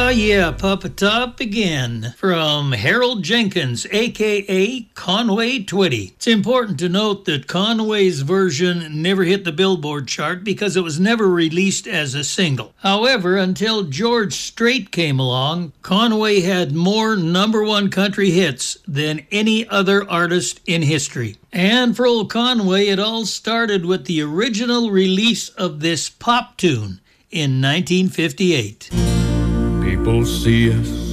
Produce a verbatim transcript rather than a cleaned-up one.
Oh yeah, Pup It Up again from Harold Jenkins, aka Conway Twitty. It's important to note that Conway's version never hit the Billboard chart because it was never released as a single. However, until George Strait came along, Conway had more number one country hits than any other artist in history. And for old Conway, it all started with the original release of this pop tune in nineteen fifty-eight. People see us